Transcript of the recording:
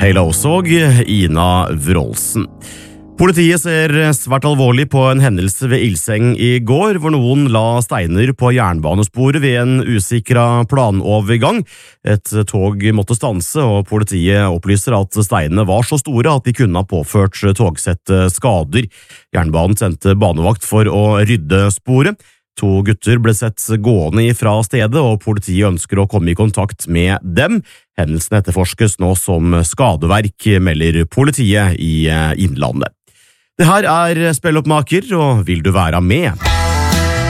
Hei også, Ina Wroldsen. Politiet ser svært alvorlig på en hendelse ved Ilseng i går, hvor noen la steiner på jernbanesporet ved en usikret planovergang. Et tog måtte stanse, og politiet opplyser at steinene var så store at de kunne ha påført togsettet skader. Jernbanen sendte banevakt for å rydde sporet. 2 gutter ble sett gående fra stedet, og politiet ønsker å komme i kontakt med dem. Hendelsen etterforskes nå som skadeverk, melder politiet i Innlandet. Det her Spelloppmaker, og vil du være med?